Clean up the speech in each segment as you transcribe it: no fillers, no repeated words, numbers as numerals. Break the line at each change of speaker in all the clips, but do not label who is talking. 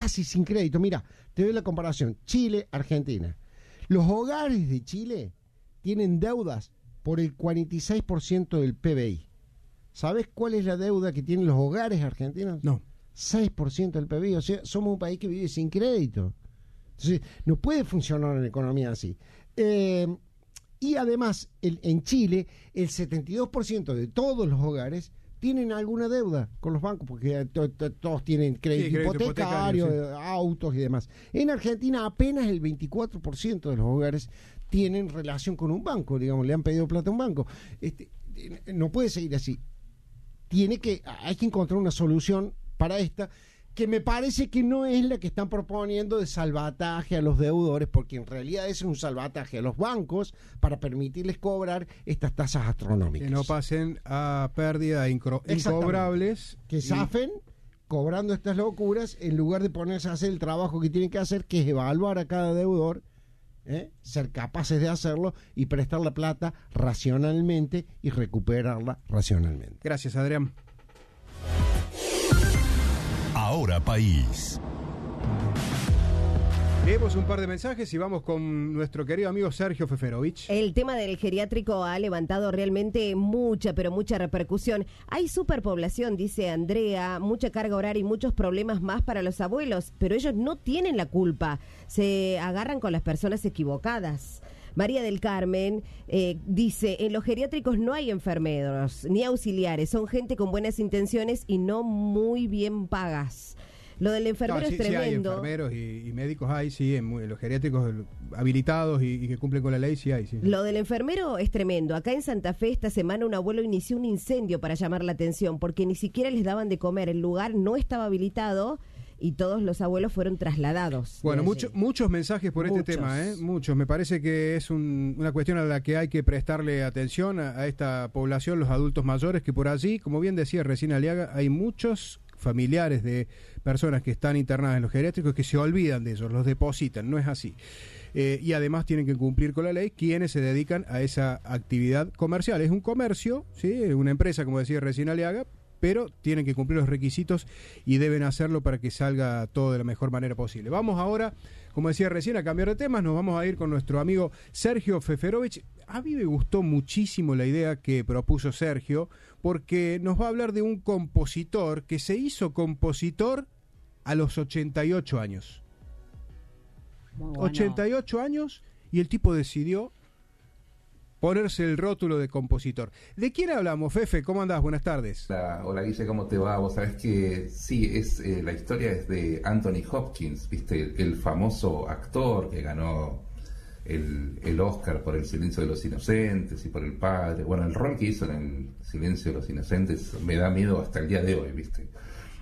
casi sin crédito. Mira, te doy la comparación. Chile, Argentina. Los hogares de Chile tienen deudas por el 46% del PBI. ¿Sabes cuál es la deuda que tienen los hogares argentinos?
No.
6% del PBI. O sea, somos un país que vive sin crédito. Entonces, no puede funcionar una economía así. Y además, en Chile, el 72% de todos los hogares tienen alguna deuda con los bancos, porque todos tienen crédito hipotecario, autos y demás. En Argentina, apenas el 24% de los hogares tienen relación con un banco, digamos, le han pedido plata a un banco. No puede seguir así. Hay que encontrar una solución para esta, que me parece que no es la que están proponiendo de salvataje a los deudores, porque en realidad es un salvataje a los bancos para permitirles cobrar estas tasas astronómicas.
Que no pasen a pérdida incobrables.
Que zafen cobrando estas locuras en lugar de ponerse a hacer el trabajo que tienen que hacer, que es evaluar a cada deudor, ser capaces de hacerlo y prestar la plata racionalmente y recuperarla racionalmente.
Gracias, Adrián.
Ahora País.
Leemos un par de mensajes y vamos con nuestro querido amigo Sergio Feferovich.
El tema del geriátrico ha levantado realmente mucha, pero mucha repercusión. Hay superpoblación, dice Andrea, mucha carga horaria y muchos problemas más para los abuelos, pero ellos no tienen la culpa. Se agarran con las personas equivocadas. María del Carmen dice, en los geriátricos no hay enfermeros ni auxiliares, son gente con buenas intenciones y no muy bien pagas. Lo del enfermero es tremendo.
Sí hay enfermeros y médicos hay, sí, en los geriátricos habilitados y que cumplen con la ley, sí hay, sí.
Lo del enfermero es tremendo. Acá en Santa Fe esta semana un abuelo inició un incendio para llamar la atención porque ni siquiera les daban de comer. El lugar no estaba habilitado y todos los abuelos fueron trasladados.
Bueno, muchos mensajes por este tema, muchos. Me parece que es una cuestión a la que hay que prestarle atención a esta población, los adultos mayores, que por allí, como bien decía recién Aliaga, hay muchos familiares de personas que están internadas en los geriátricos que se olvidan de ellos, los depositan, no es así. Y además tienen que cumplir con la ley quienes se dedican a esa actividad comercial. Es un comercio, ¿sí? Una empresa, como decía recién Aliaga, pero tienen que cumplir los requisitos y deben hacerlo para que salga todo de la mejor manera posible. Vamos ahora, como decía recién, a cambiar de temas. Nos vamos a ir con nuestro amigo Sergio Feferovich. A mí me gustó muchísimo la idea que propuso Sergio, porque nos va a hablar de un compositor que se hizo compositor a los 88 años.
Muy bueno.
88 años y el tipo decidió ponerse el rótulo de compositor. ¿De quién hablamos, Fefe? ¿Cómo andás? Buenas tardes.
Hola Guille, ¿cómo te va? Vos sabés que sí, la historia es de Anthony Hopkins, ¿viste? El famoso actor que ganó el Oscar por El silencio de los inocentes y por El padre. Bueno, el rol que hizo en El silencio de los inocentes me da miedo hasta el día de hoy, ¿viste?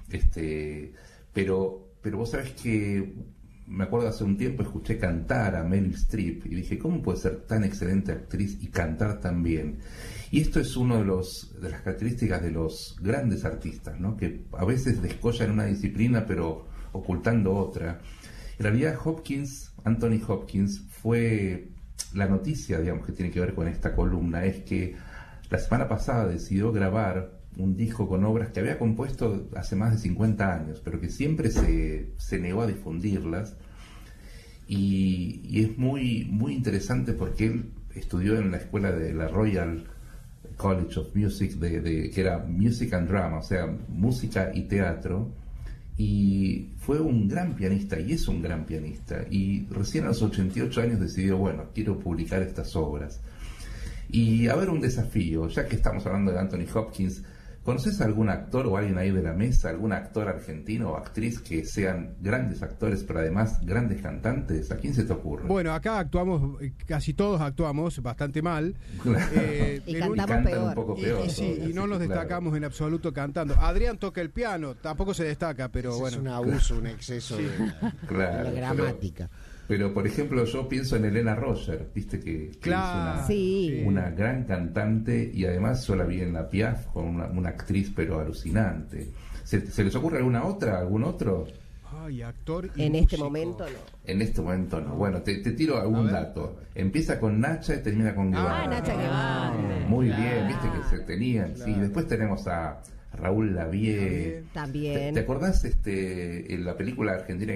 Pero vos sabés que me acuerdo hace un tiempo escuché cantar a Meryl Streep y dije, ¿cómo puede ser tan excelente actriz y cantar tan bien? Y esto es uno de las características de los grandes artistas, ¿no? Que a veces descollan una disciplina pero ocultando otra. En realidad Anthony Hopkins fue la noticia, digamos, que tiene que ver con esta columna, es que la semana pasada decidió grabar un disco con obras que había compuesto hace más de 50 años, pero que siempre se negó a difundirlas. Y es muy, muy interesante porque él estudió en la escuela de la Royal College of Music, que era Music and Drama, o sea, música y teatro, y fue un gran pianista, y es un gran pianista, y recién a los 88 años decidió, bueno, quiero publicar estas obras. Y a ver, un desafío, ya que estamos hablando de Anthony Hopkins, ¿conoces a algún actor o alguien ahí de la mesa, algún actor argentino o actriz que sean grandes actores, pero además grandes cantantes? ¿A quién se te ocurre?
Bueno, acá actuamos, casi todos actuamos bastante mal.
Y cantamos peor.
Un poco peor.
Y no nos destacamos en absoluto cantando. Adrián toca el piano, tampoco se destaca, pero
Ese
bueno.
Es un abuso, un exceso de la gramática.
Pero, por ejemplo, yo pienso en Elena Roger, viste que
Claro,
es una gran cantante, y además yo la vi en la Piaf con una actriz pero alucinante. ¿Se les ocurre algún otro?
Ay, actor y
en
músico.
este momento no.
En este momento no. Bueno, te tiro algún dato. Empieza con Nacha y termina con Guevara.
Nacha Guevara.
Muy bien, viste que se tenían. Claro. Sí, después tenemos a Raúl Lavie.
También.
¿Te acordás en la película argentina